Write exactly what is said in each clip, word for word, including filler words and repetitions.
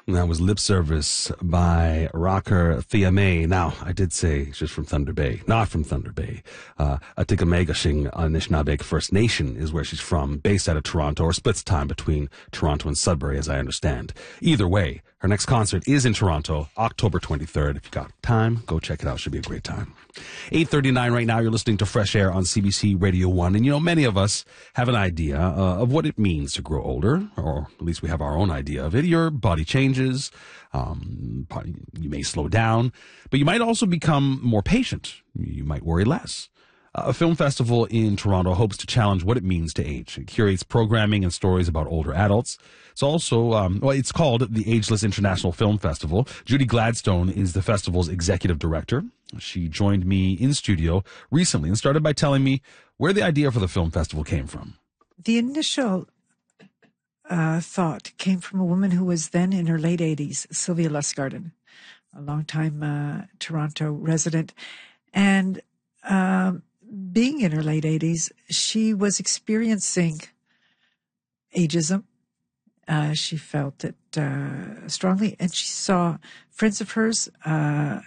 And that was Lip Service by rocker Thea May. Now, I did say she's from Thunder Bay, not from Thunder Bay. Uh, Atikamekashing Anishinaabe First Nation is where she's from, based out of Toronto, or splits time between Toronto and Sudbury, as I understand. Either way, her next concert is in Toronto, October twenty-third. If you got time, go check it out. Should be a great time. eight thirty-nine right now. You're listening to Fresh Air on C B C Radio one. And, you know, many of us have an idea uh, of what it means to grow older, or at least we have our own idea of it. Your body changes. Um, you may slow down, but you might also become more patient. You might worry less. A film festival in Toronto hopes to challenge what it means to age. It curates programming and stories about older adults. It's also, um, well, it's called the Ageless International Film Festival. Judy Gladstone is the festival's executive director. She joined me in studio recently and started by telling me where the idea for the film festival came from. The initial uh, thought came from a woman who was then in her late eighties, Sylvia Lustgarten, a longtime uh, Toronto resident. And um, being in her late eighties, she was experiencing ageism. Uh, she felt it uh, strongly, and she saw friends of hers, uh,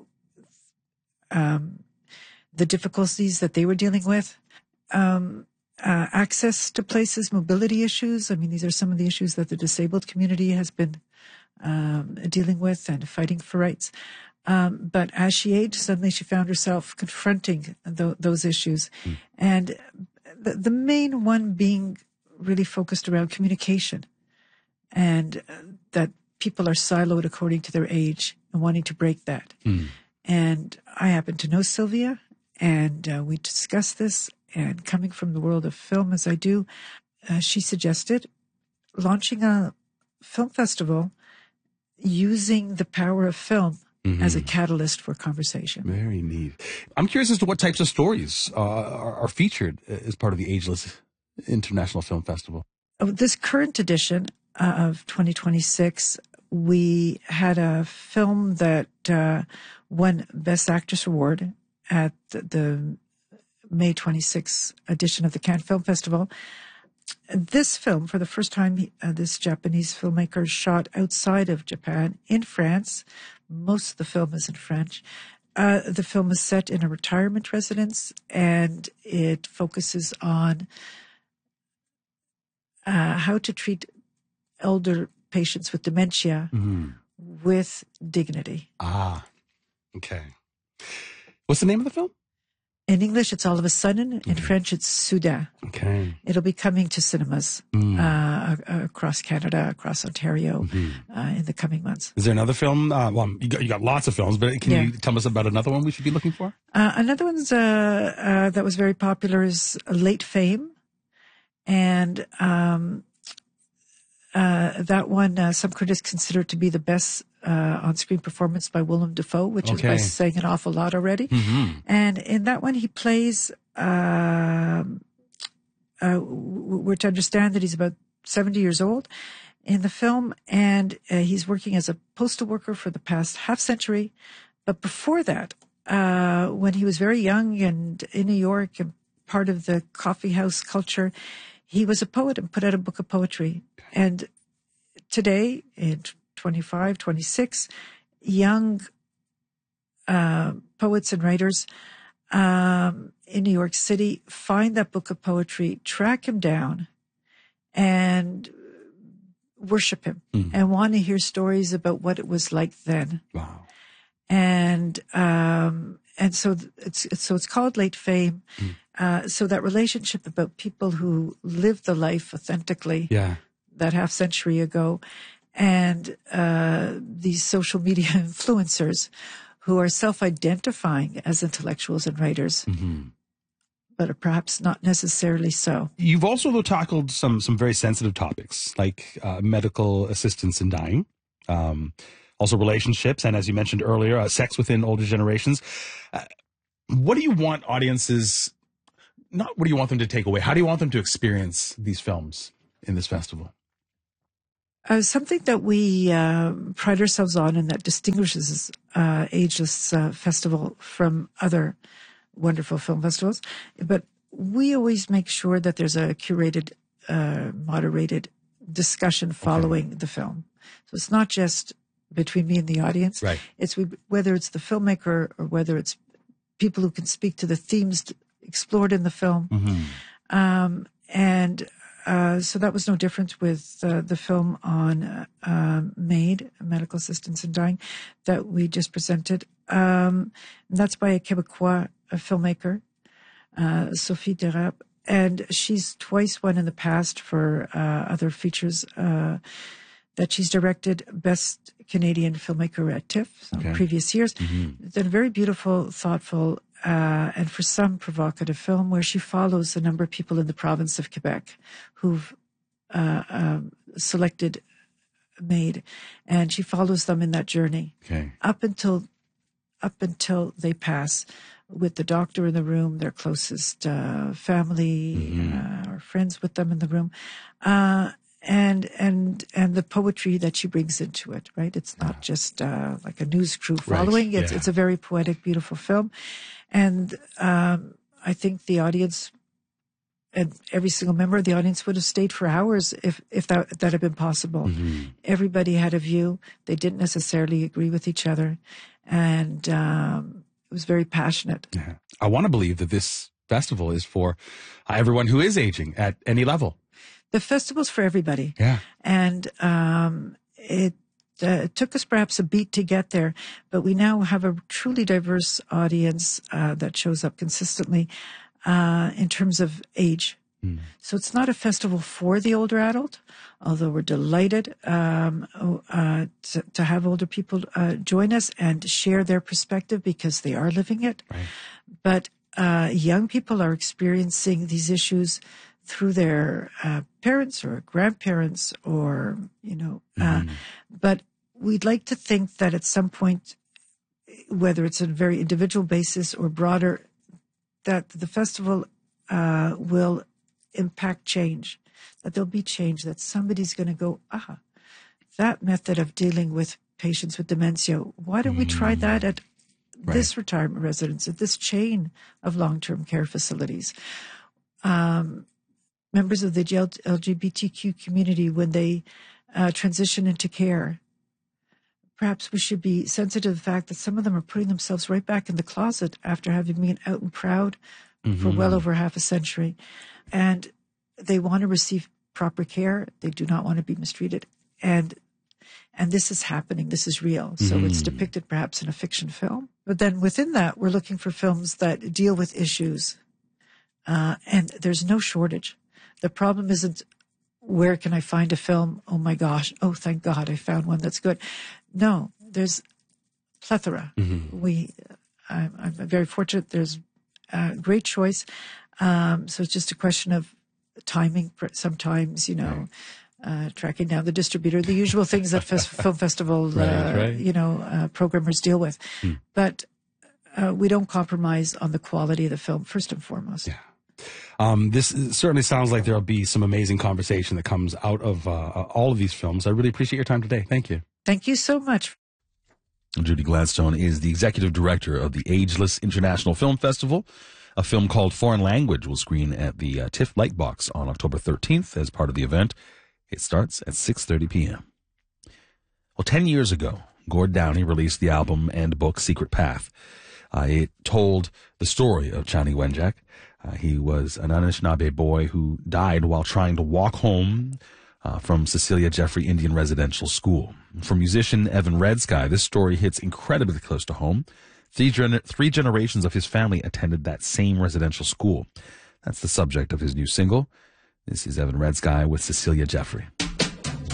um, the difficulties that they were dealing with, um, uh, access to places, mobility issues. I mean, these are some of the issues that the disabled community has been um, dealing with and fighting for rights. Um, but as she aged, suddenly she found herself confronting th- those issues. Mm. And the, the main one being really focused around communication, and uh, that people are siloed according to their age and wanting to break that. Mm. And I happen to know Sylvia, and uh, we discussed this, and coming from the world of film as I do, uh, she suggested launching a film festival using the power of film Mm-hmm. as a catalyst for conversation. Very neat. I'm curious as to what types of stories uh, are, are featured as part of the Ageless International Film Festival. Oh, this current edition uh, of twenty twenty-six, we had a film that uh, won Best Actress Award at the, the May twenty-sixth edition of the Cannes Film Festival. This film, for the first time, uh, this Japanese filmmaker shot outside of Japan, in France. Most of the film is in French. Uh, the film is set in a retirement residence, and it focuses on uh, how to treat elder patients with dementia mm-hmm. with dignity. Ah, okay. What's the name of the film? In English, it's All of a Sudden. In mm-hmm. French, it's Soudain. Okay. It'll be coming to cinemas mm. uh, across Canada, across Ontario, mm-hmm. uh, in the coming months. Is there another film? Uh, well, you got, you got lots of films, but can yeah. you tell us about another one we should be looking for? Uh, another one's uh, uh, that was very popular is Late Fame. And um, uh, that one, uh, some critics consider to be the best Uh, on-screen performance by Willem Dafoe, which okay. is by saying an awful lot already. Mm-hmm. And in that one, he plays, uh, uh, we're to understand that he's about seventy years old in the film, and uh, he's working as a postal worker for the past half century. But before that, uh, when he was very young and in New York and part of the coffee house culture, he was a poet and put out a book of poetry. And today, in twenty-five, twenty-six, young uh, poets and writers um, in New York City find that book of poetry, track him down, and worship him mm. and want to hear stories about what it was like then. Wow. And um, and so it's, it's so it's called Late Fame. Mm. Uh, so that relationship about people who lived the life authentically yeah. that half century ago, and uh, these social media influencers who are self-identifying as intellectuals and writers, mm-hmm. but are perhaps not necessarily so. You've also, though, tackled some some very sensitive topics, like uh, medical assistance in dying, um, also relationships, and as you mentioned earlier, uh, sex within older generations. Uh, what do you want audiences, not what do you want them to take away, how do you want them to experience these films in this festival? Uh, something that we uh, pride ourselves on and that distinguishes uh, Ageless uh, Festival from other wonderful film festivals, but we always make sure that there's a curated, uh, moderated discussion following okay. the film. So it's not just between me and the audience. Right. It's we, whether it's the filmmaker or whether it's people who can speak to the themes explored in the film. Mm-hmm. Um, and uh, so that was no different with uh, the film on uh, uh, MAID, Medical Assistance in Dying, that we just presented. Um, and that's by a Quebecois a filmmaker, uh, Sophie Derape. And she's twice won in the past for uh, other features uh, that she's directed, Best Canadian Filmmaker at TIFF, so okay. previous years. Mm-hmm. Then a very beautiful, thoughtful, uh, and for some provocative film where she follows a number of people in the province of Quebec who've uh, um, selected MAID, and she follows them in that journey okay. up until up until they pass, with the doctor in the room, their closest uh, family mm-hmm. uh, or friends with them in the room, uh, and and and the poetry that she brings into it. Right, it's not yeah. just uh, like a news crew following. Right. It's yeah. it's a very poetic, beautiful film, and um, I think the audience and every single member of the audience would have stayed for hours if if that that had been possible. Mm-hmm. Everybody had a view. They didn't necessarily agree with each other, and um, it was very passionate. Yeah. I want to believe that this festival is for everyone who is aging at any level. The festival's for everybody. Yeah. And um, it, uh, it took us perhaps a beat to get there, but we now have a truly diverse audience uh, that shows up consistently uh, in terms of age. Mm. So it's not a festival for the older adult, although we're delighted um, uh, to, to have older people uh, join us and share their perspective because they are living it. Right. But uh, young people are experiencing these issues through their uh, parents or grandparents or, you know, mm-hmm. uh, but we'd like to think that at some point, whether it's on a very individual basis or broader, that the festival uh, will impact change, that there'll be change, that somebody's going to go, ah, that method of dealing with patients with dementia, why don't we try that at right. this retirement residence, at this chain of long-term care facilities? Um, members of the L G B T Q community, when they uh, transition into care, perhaps we should be sensitive to the fact that some of them are putting themselves right back in the closet after having been out and proud mm-hmm. for well over half a century. And they want to receive proper care. They do not want to be mistreated. And and this is happening. This is real. So mm. it's depicted perhaps in a fiction film. But then within that, we're looking for films that deal with issues. Uh, and there's no shortage. The problem isn't, where can I find a film? Oh my gosh. Oh, thank God I found one that's good. No, there's plethora. Mm-hmm. We, I'm, I'm very fortunate. There's a great choice. Um, so it's just a question of timing. Sometimes, you know, uh, tracking down the distributor, the usual things that fes- film festival, right, uh, right. you know, uh, programmers deal with. Hmm. But uh, we don't compromise on the quality of the film, first and foremost. Yeah. Um, this certainly sounds like there'll be some amazing conversation that comes out of uh, all of these films. I really appreciate your time today. Thank you. Thank you so much. Judy Gladstone is the executive director of the Ageless International Film Festival. A film called Foreign Language will screen at the uh, TIFF Lightbox on October thirteenth as part of the event. It starts at six thirty p.m. Well, ten years ago, Gord Downie released the album and book Secret Path. Uh, it told the story of Chani Wenjack. Uh, he was an Anishinaabe boy who died while trying to walk home uh, from Cecilia Jeffrey Indian Residential School. For musician Evan Redsky, this story hits incredibly close to home. Three, gener- three generations of his family attended that same residential school. That's the subject of his new single. This is Evan Redsky with Cecilia Jeffrey.